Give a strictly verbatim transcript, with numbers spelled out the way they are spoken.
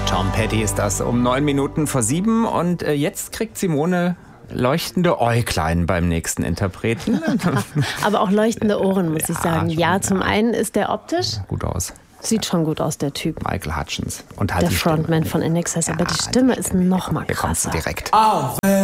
Tom Petty ist das um neun Minuten vor sieben und äh, jetzt kriegt Simone leuchtende Äuglein beim nächsten Interpreten. Aber auch leuchtende Ohren, muss ja, ich sagen. Schon, ja, zum ja. einen ist der optisch gut aus. Sieht schon gut aus, der Typ. Michael Hutchence. Und halt der die Frontman Stimme. von I N X S. Aber ja, die Stimme ist noch mal krasser. krasser. Direkt. Oh.